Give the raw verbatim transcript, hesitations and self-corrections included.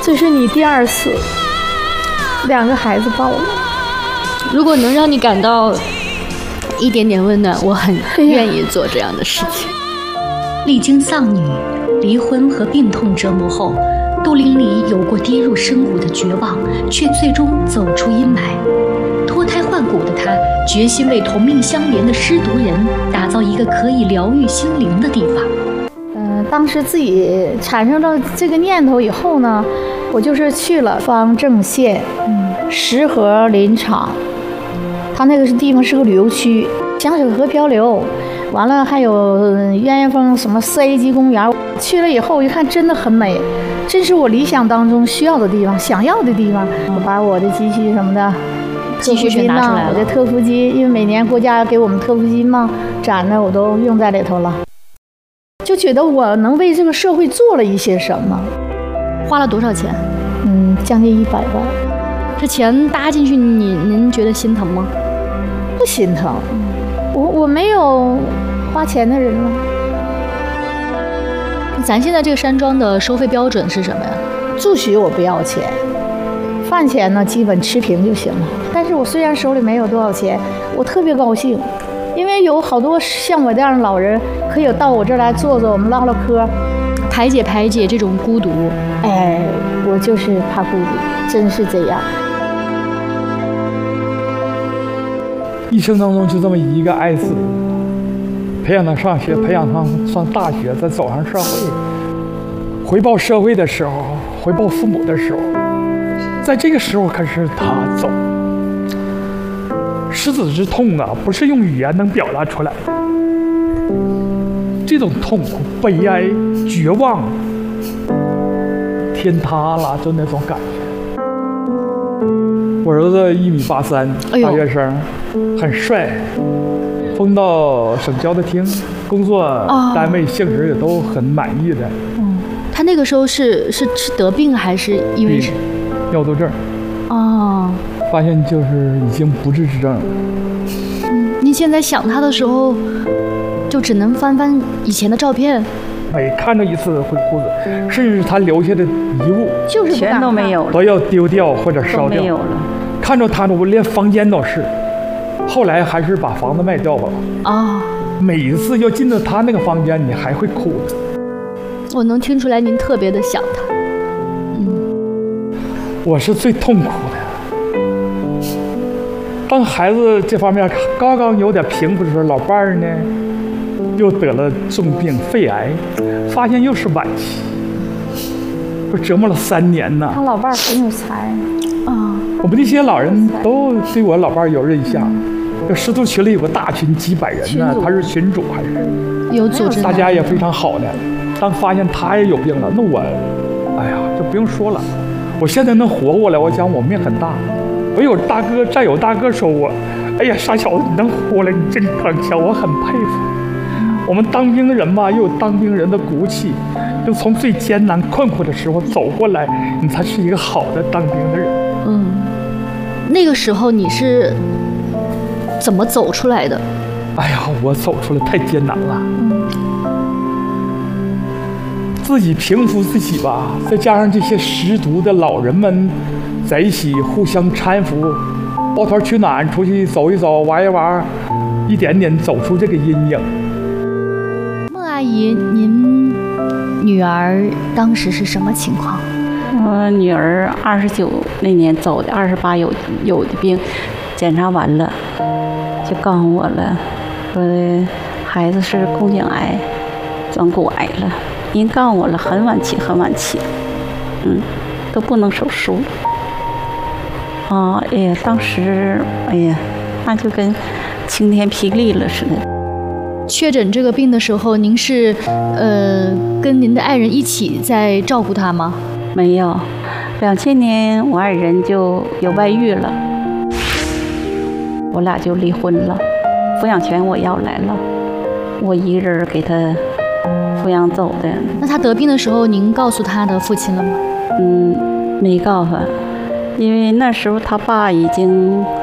这是你第二次两个孩子抱了。 如果能让你感到一点点温暖，我很愿意做这样的事情。 历经丧女、离婚和病痛折磨后，杜玲里有过跌入深谷的绝望，却最终走出阴霾。脱胎换骨的她，决心为同命相连的失独人打造一个可以疗愈心灵的地方。 嗯、呃，当时自己产生了这个念头以后呢，我就是去了方正县，嗯，石河林场，它那个是地方是个旅游区，响水河漂流，完了还有鸳鸯峰什么四 A 级公园，去了以后一看真的很美，真是我理想当中需要的地方，想要的地方。我把我的积蓄什么的。 积蓄全拿出来了， 我的特福金，因为每年国家给我们特福金嘛，攒的我都用在里头了，就觉得我能为这个社会做了一些什么。 花了多少钱？ 嗯，将近一百万。 这钱搭进去，你您觉得心疼吗？ 不心疼，我我没有花钱的人了。 咱现在这个山庄的收费标准是什么呀？ 住宿我不要钱。饭钱呢，基本持平就行了。但是我虽然手里没有多少钱，我特别高兴，因为有好多像我这样的老人可以到我这儿来坐坐，我们唠唠嗑， 排解排解这种孤独。 哎，我就是怕孤独，真是这样。 一生当中就这么一个爱子，培养他上学，培养他上大学，再走上社会，回报社会的时候，回报父母的时候。在这个时候可是他走，失子之痛啊，不是用语言能表达出来的。这种痛苦、悲哀、绝望，天塌了，就那种感觉。我儿子一米八三，大学生，很帅，分到省交的厅，工作单位性质也都很满意的。 嗯，他那个时候是是是得病还是因为是？ 尿毒症， 哦， 发现就是已经不治之症了。 嗯，您现在想他的时候，就只能翻翻以前的照片， 每看到一次会哭死，甚至他留下的遗物， 就是全都没有了， 都要丢掉或者烧掉。 没有了， 看着他，我连房间都是，后来还是把房子卖掉吧。 哦， 每一次要进到他那个房间，你还会哭的。 我能听出来您特别的想他。 我是最痛苦的。当孩子这方面刚刚有点平复的时候，老伴儿呢又得了重病肺癌，发现又是晚期，不折磨了三年呢。 他老伴儿很有才啊！ 我们这些老人都对我老伴儿有印象。这师徒群里有个大群，几百人呢，他是群主还是有组织， 大家也非常好的。当发现他也有病了，那我，哎呀，就不用说了。我现在能活过来，我讲我命很大。我有大哥，战友大哥说我，哎呀，傻小子，你能活过来，你真刚强，我很佩服。我们当兵的人吧，又有当兵人的骨气，就从最艰难困苦的时候走过来，你才是一个好的当兵的人。 嗯，那个时候你是怎么走出来的？ 哎呀，我走出来太艰难了。嗯。自己平复自己吧，再加上这些识读的老人们在一起互相搀扶，抱团取暖，出去走一走，玩一玩，一点点走出这个阴影。 孟阿姨，您女儿当时是什么情况？ 我女儿二十九那年走的，二十八有有的病，检查完了就告诉我了，说的孩子是宫颈癌，转骨癌了。人告诉我了，很晚期，很晚期，嗯，都不能手术了。啊，哎呀，当时，哎呀，那就跟晴天霹雳了似的。 确诊这个病的时候，您是呃跟您的爱人一起在照顾他吗？ 没有，两千年我爱人就有外遇了，我俩就离婚了，抚养权我要来了，我一个人给他抚养走的。 那他得病的时候，您告诉他的父亲了吗？ 嗯，没告诉他，因为那时候他爸已经